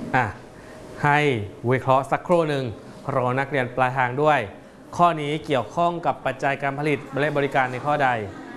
อ่ะให้วิเคราะห์สักครู่หนึ่งรอนักเรียนปลายทางด้วยข้อนี้เกี่ยวข้องกับปัจจัยการผลิตและบริการในข้อใด